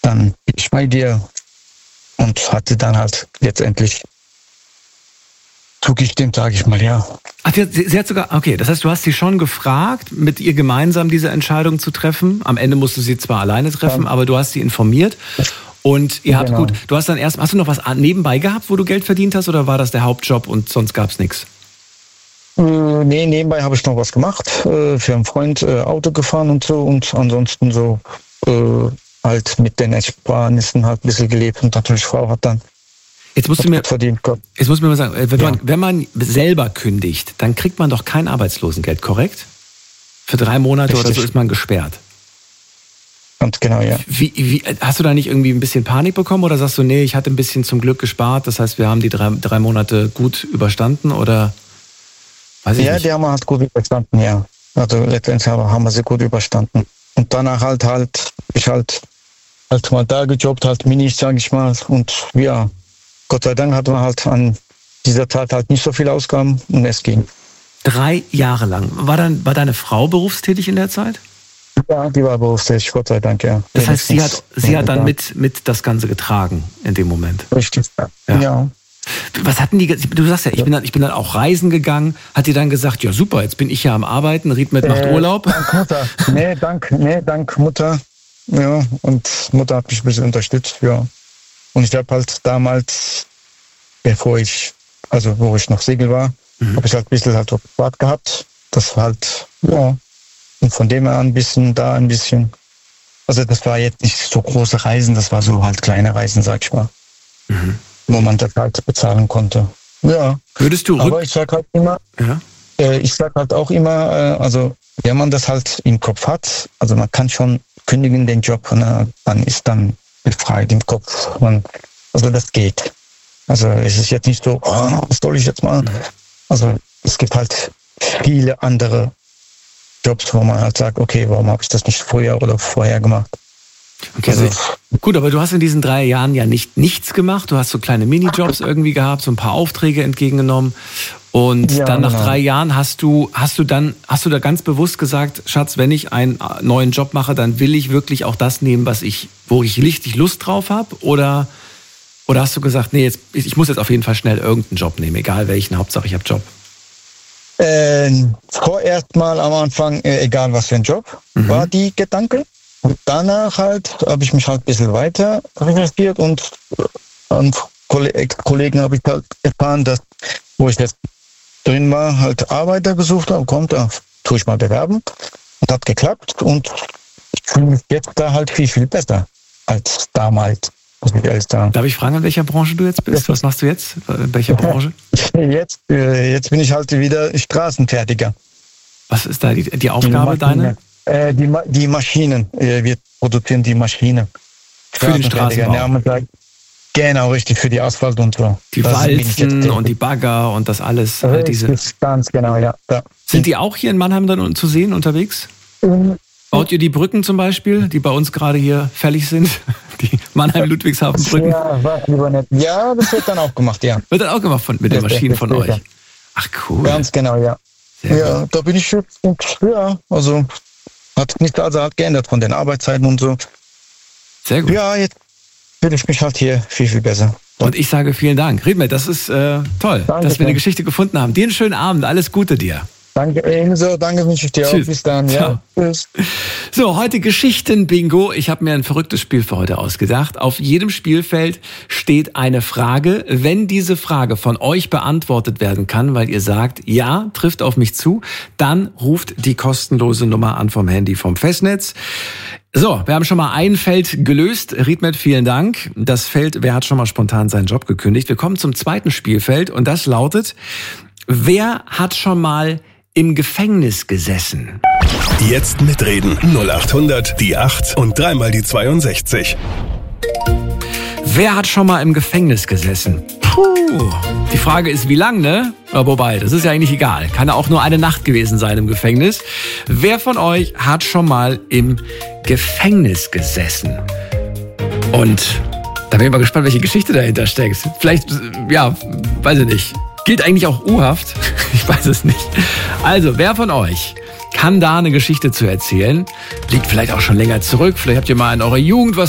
dann bin ich bei dir und hatte dann halt letztendlich zugestimmt, sage ich mal, ja. Ach, sie hat sogar, okay, das heißt, du hast sie schon gefragt, mit ihr gemeinsam diese Entscheidung zu treffen. Am Ende musst du sie zwar alleine treffen, aber du hast sie informiert. Und ihr habt gut, du hast dann hast du noch was nebenbei gehabt, wo du Geld verdient hast, oder war das der Hauptjob und sonst gab es nichts? Nee, nebenbei habe ich noch was gemacht, für einen Freund Auto gefahren und so, und ansonsten so halt mit den Ersparnissen halt ein bisschen gelebt, und natürlich Frau hat dann Jetzt musst du mir mal sagen, Ja. wenn man selber kündigt, dann kriegt man doch kein Arbeitslosengeld, korrekt? Für 3 Monate Richtig. oder so ist man gesperrt. Ganz genau, ja. Wie, hast du da nicht irgendwie ein bisschen Panik bekommen, oder sagst du, nee, ich hatte ein bisschen zum Glück gespart, das heißt, wir haben die 3 Monate gut überstanden, oder weiß ich Ja, nicht? die haben wir halt gut überstanden, ja. Also letztendlich haben wir sie gut überstanden. Und danach ich halt mal da gejobbt, halt Minis, sag ich mal. Und ja, Gott sei Dank hatten wir halt an dieser Zeit halt nicht so viele Ausgaben, und es ging. 3 Jahre lang. War deine Frau berufstätig in der Zeit? Ja, die war berufstätig, Gott sei Dank, ja. Das heißt, sie hat dann Ja. mit das Ganze getragen in dem Moment. Richtig, Ja. ja. Was hatten die, du sagst ja, ich bin dann auch reisen gegangen, hat die dann gesagt, ja super, jetzt bin ich ja am Arbeiten, Riedmet macht Urlaub. Dank Mutter. Dank Mutter. Ja, und Mutter hat mich ein bisschen unterstützt, ja. Und ich habe halt damals, wo ich noch Segel war, habe ich halt ein bisschen halt privat gehabt. Das war halt, ja. Und von dem her ein bisschen. Also das war jetzt nicht so große Reisen, das war so halt kleine Reisen, sag ich mal. Wo man das halt bezahlen konnte. Ja. Würdest du Aber ich sag halt immer, also wenn man das halt im Kopf hat, also man kann schon kündigen den Job, ne, man ist dann befreit im Kopf. Also das geht. Also es ist jetzt nicht so, was soll ich jetzt machen? Also es gibt halt viele andere Jobs, wo man halt sagt, okay, warum habe ich das nicht früher oder vorher gemacht? Okay, also, gut, aber du hast in diesen 3 Jahren ja nichts gemacht. Du hast so kleine Minijobs irgendwie gehabt, so ein paar Aufträge entgegengenommen. Und Ja, dann nach genau. 3 Jahren hast du da ganz bewusst gesagt, Schatz, wenn ich einen neuen Job mache, dann will ich wirklich auch das nehmen, wo ich richtig Lust drauf habe? Oder hast du gesagt, nee, ich muss jetzt auf jeden Fall schnell irgendeinen Job nehmen, egal welchen, Hauptsache ich habe Job? Vorerst mal am Anfang, egal was für ein Job, war die Gedanke. Und danach halt habe ich mich halt ein bisschen weiter recherchiert, und an Kollegen habe ich halt erfahren, dass, wo ich jetzt drin war, halt Arbeiter gesucht habe, da tue ich mal bewerben, und hat geklappt, und ich fühle mich jetzt da halt viel, viel besser als damals. Muss ich ehrlich sagen. Darf ich fragen, in welcher Branche du jetzt bist? Was machst du jetzt? In welcher Branche? Jetzt bin ich halt wieder Straßenfertiger. Was ist da die Aufgabe deine? Die Maschinen. Wir produzieren die Maschine. Für den Straßenbau. Ja, genau, richtig, für die Asphalt und so. Die Walzen und die Bagger und das alles. All diese. Ganz genau, ja. Sind die auch hier in Mannheim dann zu sehen unterwegs? Baut ihr die Brücken zum Beispiel, die bei uns gerade hier fällig sind? Die Mannheim-Ludwigshafen-Brücken? Ja, was lieber nicht. Ja, das wird dann auch gemacht, ja. Wird dann auch gemacht mit den Maschinen von euch? Ach cool. Ganz genau, ja. Ja, da bin ich jetzt, und ja, also hat nicht halt geändert von den Arbeitszeiten und so. Sehr gut. Ja, jetzt fühle ich mich halt hier viel, viel besser. Und ich sage vielen Dank. Riedmet, das ist toll, dass wir eine Geschichte gefunden haben. Dir einen schönen Abend, alles Gute dir. Danke, ebenso, danke wünsche ich dir auch. Bis dann, ja. Tschüss. So, heute Geschichten-Bingo. Ich habe mir ein verrücktes Spiel für heute ausgedacht. Auf jedem Spielfeld steht eine Frage. Wenn diese Frage von euch beantwortet werden kann, weil ihr sagt, ja, trifft auf mich zu, dann ruft die kostenlose Nummer an vom Handy vom Festnetz. So, wir haben schon mal ein Feld gelöst. Riedmet, vielen Dank. Das Feld, wer hat schon mal spontan seinen Job gekündigt? Wir kommen zum zweiten Spielfeld, und das lautet, wer hat schon mal im Gefängnis gesessen? Jetzt mitreden. 0800 die 8 und dreimal die 62. Wer hat schon mal im Gefängnis gesessen? Puh. Die Frage ist, wie lang, ne? Aber wobei, das ist ja eigentlich egal. Kann ja auch nur eine Nacht gewesen sein im Gefängnis. Wer von euch hat schon mal im Gefängnis gesessen? Und da bin ich mal gespannt, welche Geschichte dahinter steckt. Vielleicht, ja, weiß ich nicht. Gilt eigentlich auch U-Haft? Ich weiß es nicht. Also, wer von euch kann da eine Geschichte zu erzählen? Liegt vielleicht auch schon länger zurück. Vielleicht habt ihr mal in eurer Jugend was